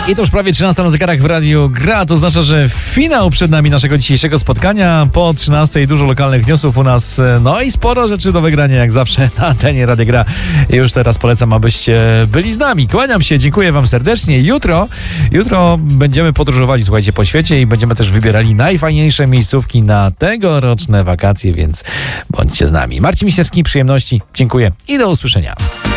I to już prawie 13 na zegarach w Radiu Gra. To oznacza, że finał przed nami naszego dzisiejszego spotkania. Po 13 dużo lokalnych newsów u nas. No i sporo rzeczy do wygrania, jak zawsze na antenie Radia Gra. Już teraz polecam, abyście byli z nami. Kłaniam się, dziękuję wam serdecznie. Jutro będziemy podróżowali, słuchajcie, po świecie i będziemy też wybierali najfajniejsze miejscówki na tegoroczne wakacje, więc bądźcie z nami. Marcin Miśniewski, przyjemności. Dziękuję i do usłyszenia.